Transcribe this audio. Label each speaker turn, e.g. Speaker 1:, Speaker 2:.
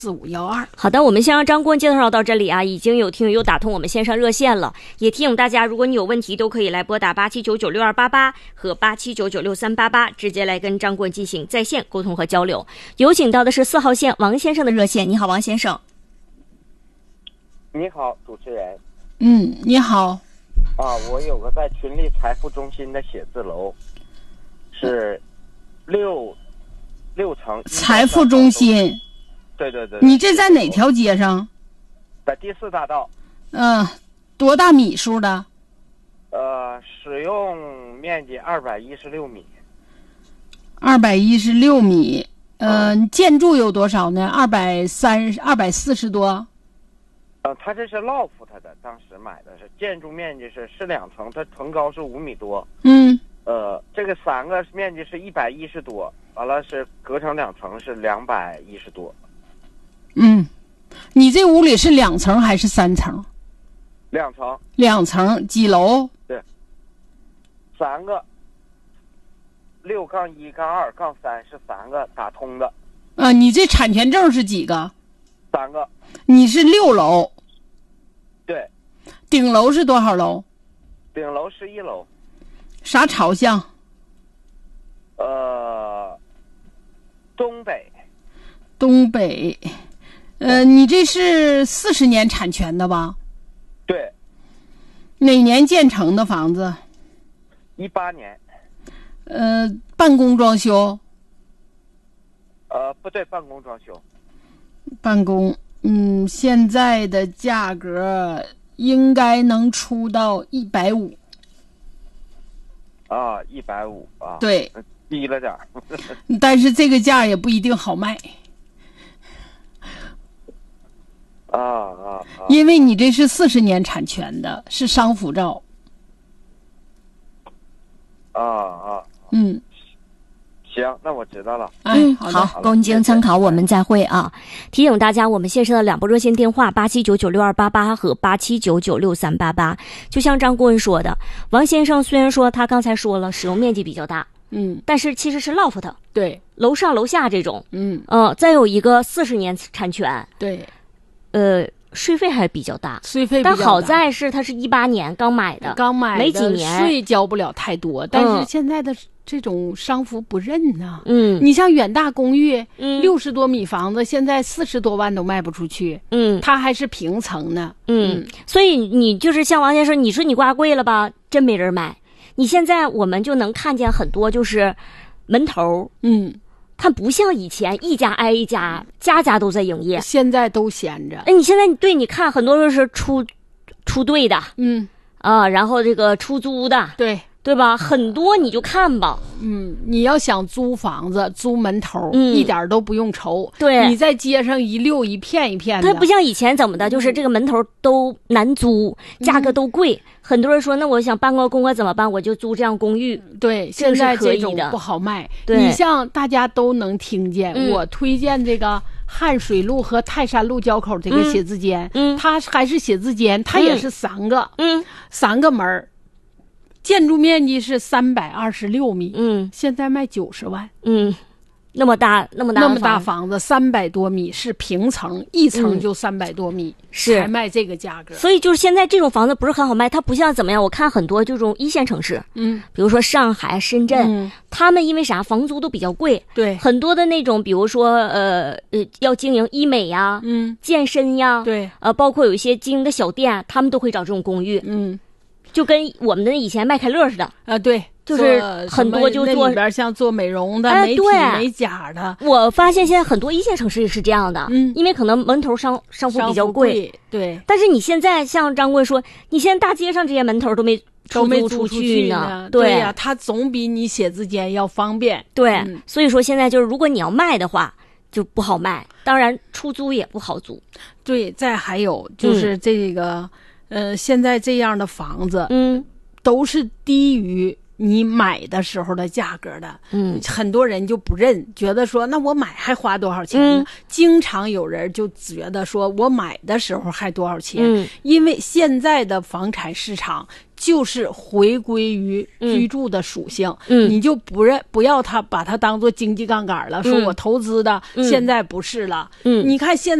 Speaker 1: 4512。
Speaker 2: 好的，我们先让张顾问介绍到这里啊，已经有听友又打通我们线上热线了，也提醒大家，如果你有问题都可以来拨打87996288和87996388，直接来跟张顾问进行在线沟通和交流。有请到的是4号线王先生的热线，你好，王先生。
Speaker 3: 你好，主持人。
Speaker 1: 你好。
Speaker 3: 我有个在群里财富中心的写字楼，是六层。
Speaker 1: 财富中心。
Speaker 3: 对。
Speaker 1: 你这在哪条街上？
Speaker 3: 在第4大道。
Speaker 1: 多大米数的？
Speaker 3: 使用面积216米。
Speaker 1: 216米。建筑有多少呢？240多。
Speaker 3: 它这是 loft 的，当时买的是建筑面积是2层，它层高是5米多。这个3个面积是110多，完了是隔成2层是210多。
Speaker 1: 你这屋里是2层还是3层
Speaker 3: ？2层。
Speaker 1: 2层几楼？
Speaker 3: 对，3个6-1-2-3是3个打通的。
Speaker 1: 你这产权证是几个
Speaker 3: ？3个。
Speaker 1: 你是6楼。
Speaker 3: 对。
Speaker 1: 顶楼是多少楼？
Speaker 3: 顶楼是1楼。
Speaker 1: 啥朝向？
Speaker 3: 东北。
Speaker 1: 东北。你这是40年产权的吧？
Speaker 3: 对。
Speaker 1: 哪年建成的房子
Speaker 3: ？18年。
Speaker 1: 办公装修？
Speaker 3: 不对，办公装修。
Speaker 1: 办公。现在的价格应该能出到150。
Speaker 3: 150啊。
Speaker 1: 对，
Speaker 3: 低了点
Speaker 1: 但是这个价也不一定好卖。因为你这是40年产权的，是商辅照。
Speaker 3: 行，那我知道了。
Speaker 2: 好，供经参考，我们再会啊。提醒大家，我们线上的2部热线电话87996288和87996388。就像张顾问说的，王先生虽然说他刚才说了使用面积比较大，但是其实是 loft，
Speaker 1: 对，
Speaker 2: 楼上楼下这种，再有一个40年产权，
Speaker 1: 对，
Speaker 2: 税费还比较大，但
Speaker 1: 税费比较大，
Speaker 2: 好在是它是18年刚买的，没几年，
Speaker 1: 税交不了太多。但是现在的这种商服不认呐。你像远大公寓，60多米房子，现在40多万都卖不出去。它还是平层呢。
Speaker 2: 所以你就是像王先生，你说你挂贵了吧，真没人买。你现在我们就能看见很多就是门头，它不像以前一家挨一家，家家都在营业，
Speaker 1: 现在都闲着。
Speaker 2: 你现在你看很多都是出队的，然后这个出租的，对吧？很多你就看吧。
Speaker 1: 你要想租房子、租门头，一点都不用愁。
Speaker 2: 对，
Speaker 1: 你在街上一溜一片一片的。
Speaker 2: 它不像以前怎么的，就是这个门头都难租，价格都贵。很多人说，那我想办个公怎么办？我就租这样公寓。
Speaker 1: 对，现在这种不好卖。你像大家都能听见，我推荐这个汉水路和泰山路交口这个写字间，它还是写字间，它也是3个，3个门。建筑面积是326米，现在卖90万。
Speaker 2: 那么大
Speaker 1: 房子300多米是平层，一层就300多米，才卖这个价格。
Speaker 2: 所以就是现在这种房子不是很好卖，它不像怎么样？我看很多这种1线城市，比如说上海、深圳，他们因为啥房租都比较贵，
Speaker 1: 对，
Speaker 2: 很多的那种，比如说要经营医美呀、健身呀，
Speaker 1: 对，
Speaker 2: 包括有一些经营的小店，他们都会找这种公寓，就跟我们的以前麦凯乐似的，
Speaker 1: 对。
Speaker 2: 就是很多就做
Speaker 1: 里边像做美容的、美体美甲的。
Speaker 2: 我发现现在很多1线城市也是这样的，因为可能门头商服比较贵，
Speaker 1: 对。
Speaker 2: 但是你现在像张贵说，你现在大街上这些门头都没租出去呢，
Speaker 1: 对呀，它总比你写字间要方便。
Speaker 2: 对，所以说现在就是如果你要卖的话，就不好卖，当然出租也不好租。
Speaker 1: 对，再还有就是这个，现在这样的房子，都是低于你买的时候的价格的，很多人就不认，觉得说那我买还花多少钱呢？经常有人就觉得说我买的时候还多少钱，因为现在的房产市场就是回归于居住的属性，你就不要把它当做经济杠杆了，说我投资的现在不是了，你看现